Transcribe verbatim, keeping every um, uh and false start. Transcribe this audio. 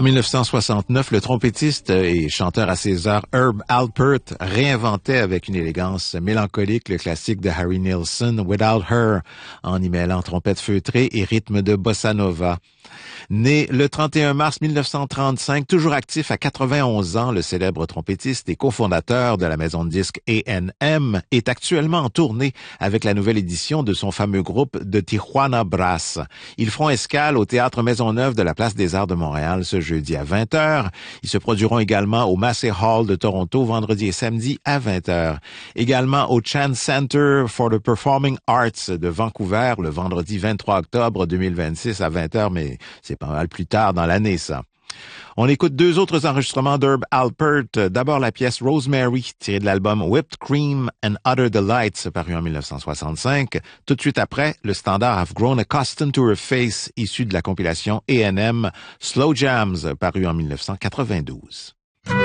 En mille neuf cent soixante-neuf, le trompettiste et chanteur à ses heures Herb Alpert réinventait avec une élégance mélancolique le classique de Harry Nilsson, Without Her, en y mêlant trompette feutrée et rythme de bossa nova. Né le trente et un mars mille neuf cent trente-cinq, toujours actif à quatre-vingt-onze ans, le célèbre trompettiste et cofondateur de la maison de disques A and M est actuellement en tournée avec la nouvelle édition de son fameux groupe de Tijuana Brass. Ils feront escale au Théâtre Maisonneuve de la Place des Arts de Montréal ce jeudi à vingt heures. Ils se produiront également au Massey Hall de Toronto vendredi et samedi à vingt heures. Également au Chan Center for the Performing Arts de Vancouver le vendredi vingt-trois octobre deux mille vingt-six à vingt heures, mais c'est pas mal plus tard dans l'année, ça. On écoute deux autres enregistrements d'Herb Alpert. D'abord la pièce Rosemary, tirée de l'album Whipped Cream and Other Delights, paru en mille neuf cent soixante-cinq. Tout de suite après, le standard I've Grown Accustomed to Her Face, issu de la compilation A and M Slow Jams, paru en mille neuf cent quatre-vingt-douze.